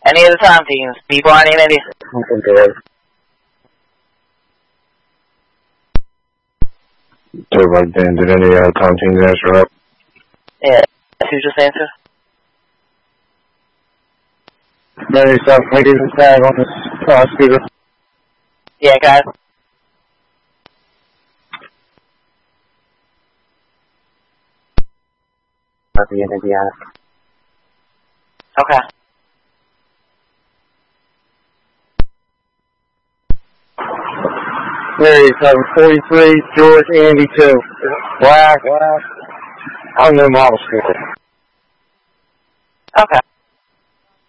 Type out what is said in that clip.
Any of the time teams, people on any. Okay. So, like, then, did any time teams answer up? Yeah, who just answered? Mary, so can we do the tag on this scooter? Yeah, guys. At the end of the app. Okay. Mary, 743, George, Andy, 2. Black. I don't know model scooter. Okay.